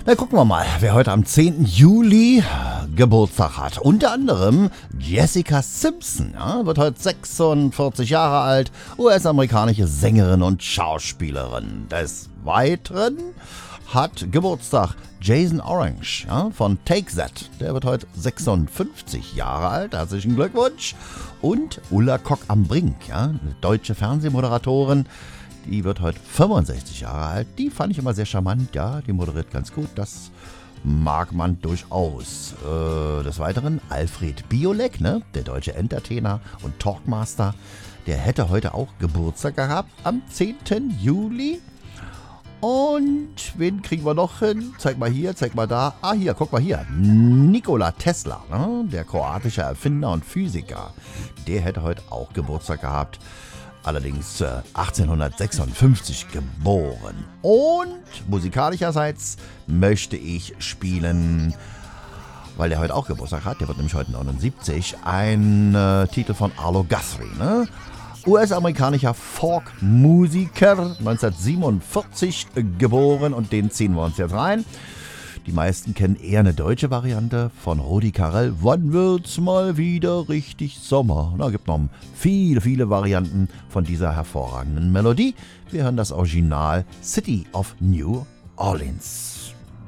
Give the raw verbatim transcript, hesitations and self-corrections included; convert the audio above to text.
Na, gucken wir mal, wer heute am zehnten Juli Geburtstag hat. Unter anderem Jessica Simpson, ja, wird heute sechsundvierzig Jahre alt, U S-amerikanische Sängerin und Schauspielerin. Des Weiteren hat Geburtstag Jason Orange, ja, von Take That. Der wird heute sechsundfünfzig Jahre alt. Herzlichen Glückwunsch. Und Ulla Kock am Brink, ja, eine deutsche Fernsehmoderatorin. Die wird heute fünfundsechzig Jahre alt. Die fand ich immer sehr charmant. Ja, die moderiert ganz gut. Das mag man durchaus. Äh, des Weiteren Alfred Biolek, ne, der deutsche Entertainer und Talkmaster. Der hätte heute auch Geburtstag gehabt am zehnten Juli. Und wen kriegen wir noch hin? Zeig mal hier, zeig mal da. Ah, hier, guck mal hier. Nikola Tesla, ne? Der kroatische Erfinder und Physiker. Der hätte heute auch Geburtstag gehabt. Allerdings äh, achtzehnhundertsechsundfünfzig geboren. Und musikalischerseits möchte ich spielen, weil der heute auch Geburtstag hat, der wird nämlich heute neunundsiebzig, ein äh, Titel von Arlo Guthrie, ne? U S-amerikanischer Folk-Musiker, neunzehnhundertsiebenundvierzig geboren, und den ziehen wir uns jetzt rein. Die meisten kennen eher eine deutsche Variante von Rudi Carrell. Wann wird's mal wieder richtig Sommer? Da gibt noch viele, viele Varianten von dieser hervorragenden Melodie. Wir hören das Original City of New Orleans.